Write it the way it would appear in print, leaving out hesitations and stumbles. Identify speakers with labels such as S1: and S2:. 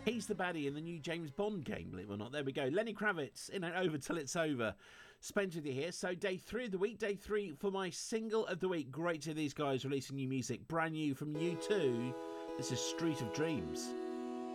S1: He's the baddie in the new James Bond game, believe it or not. There we go. Lenny Kravitz, in and over till it's over. Spent with you here. So day 3 of the week, day 3 for my single of the week. Great to hear these guys releasing new music, brand new from U2. This is Street of Dreams.